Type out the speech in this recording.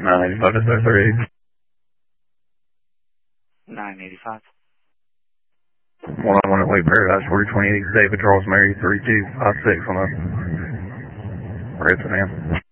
985 to 30. 985. 111 at Lake Paradise, 428 David Charles Mary 3256 on the red sedan.